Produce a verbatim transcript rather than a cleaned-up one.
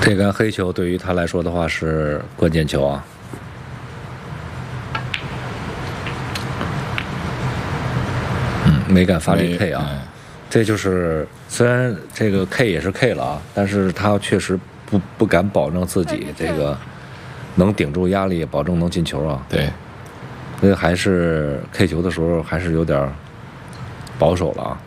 这杆黑球对于他来说的话是关键球啊。嗯，没敢发力 K 啊，这就是虽然这个 K 也是 K 了啊，但是他确实不不敢保证自己这个能顶住压力，保证能进球啊。 对， 所以还是 K 球的时候还是有点保守了啊。